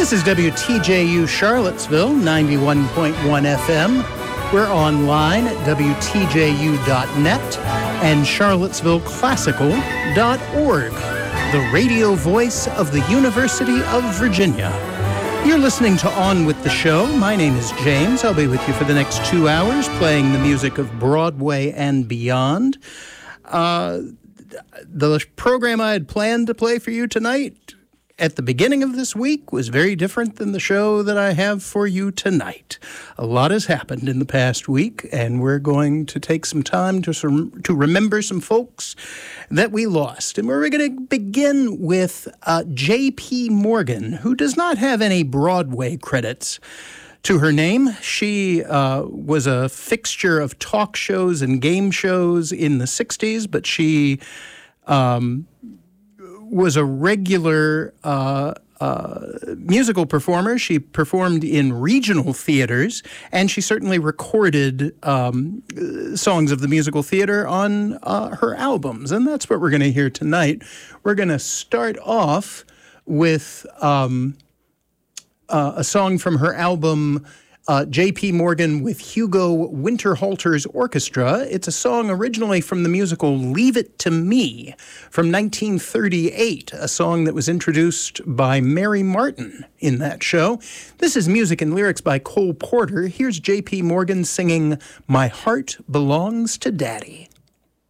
This is WTJU Charlottesville, 91.1 FM. We're online at WTJU.net and CharlottesvilleClassical.org, the radio voice of the University of Virginia. You're listening to On With the Show. My name is James. I'll be with you for the next 2 hours playing the music of Broadway and beyond. The program I had planned to play for you tonight at the beginning of this week was very different than the show that I have for you tonight. A lot has happened in the past week, and we're going to take some time to remember some folks that we lost. And we're going to begin with J.P. Morgan, who does not have any Broadway credits to her name. She was a fixture of talk shows and game shows in the 60s, but she was a regular musical performer. She performed in regional theaters, and she certainly recorded songs of the musical theater on her albums, and that's what we're going to hear tonight. We're going to start off with a song from her album J.P. Morgan with Hugo Winterhalter's Orchestra. It's a song originally from the musical Leave It to Me from 1938, a song that was introduced by Mary Martin in that show. This is music and lyrics by Cole Porter. Here's J.P. Morgan singing My Heart Belongs to Daddy.